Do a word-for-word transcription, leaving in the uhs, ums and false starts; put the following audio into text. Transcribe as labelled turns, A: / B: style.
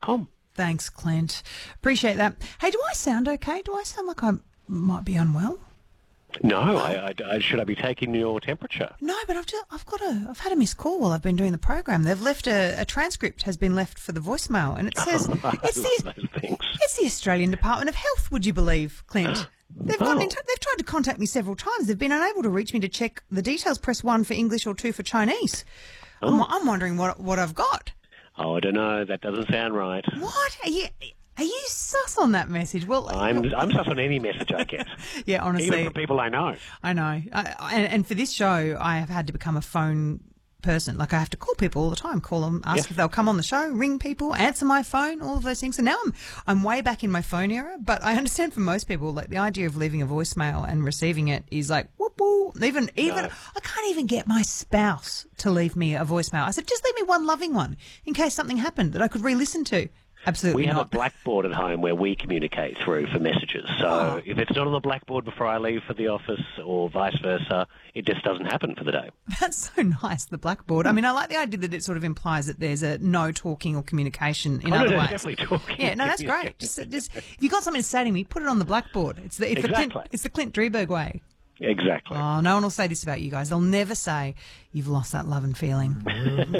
A: com.
B: Thanks, Clint. Appreciate that. Hey, do I sound okay? Do I sound like I might be unwell?
A: No, I, I, I, should I be taking your temperature?
B: No, but I've just, I've got a I've had a missed call while I've been doing the program. They've left a, a transcript has been left for the voicemail, and it says it's the it's the Australian Department of Health. Would you believe, Clint? They've
A: oh.
B: gotten in t- they've tried to contact me several times. They've been unable to reach me to check the details. Press one for English or two for Chinese. Oh. I'm, I'm wondering what what I've got.
A: Oh, I don't know. That doesn't sound right.
B: What are you? Are you sus on that message? Well,
A: I'm I'm sus on any message I get.
B: Yeah, honestly,
A: even from people I know.
B: I know, I, I, and, and for this show, I have had to become a phone person. Like I have to call people all the time, call them, ask
A: yes.
B: if they'll come on the show, ring people, answer my phone, all of those things. So now I'm I'm way back in my phone era. But I understand for most people, like the idea of leaving a voicemail and receiving it is like whoop whoop. Even even
A: no.
B: I can't even get my spouse to leave me a voicemail. I said just leave me one loving one in case something happened that I could re-listen to. Absolutely
A: We have
B: not.
A: a blackboard at home where we communicate through for messages. So
B: Oh.
A: if it's not on the blackboard before I leave for the office or vice versa, it just doesn't happen for the day.
B: That's so nice, the blackboard. I mean, I like the idea that it sort of implies that there's a no talking or communication in
A: oh,
B: other
A: no,
B: ways.
A: Definitely talking.
B: Yeah, no, that's great. Just, just if you've got something to say to me, put it on the blackboard. It's the, it's
A: exactly.
B: the Clint, it's the Clint Drieberg way.
A: Exactly.
B: Oh, no one will say this about you guys. They'll never say you've lost that love and feeling.